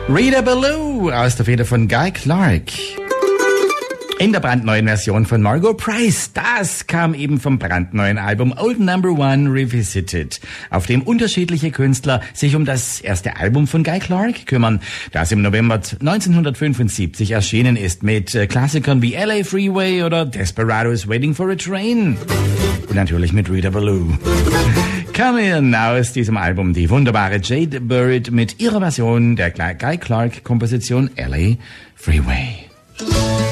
Rita Ballou aus der Feder von Guy Clark. In der brandneuen Version von Margot Price. Das kam eben vom brandneuen Album Old Number One Revisited, auf dem unterschiedliche Künstler sich um das erste Album von Guy Clark kümmern, das im November 1975 erschienen ist, mit Klassikern wie LA Freeway oder Desperados Waiting for a Train. Und natürlich mit Rita Ballou. Kommen aus diesem Album die wunderbare Jade Bird mit ihrer Version der Guy Clark-Komposition LA Freeway.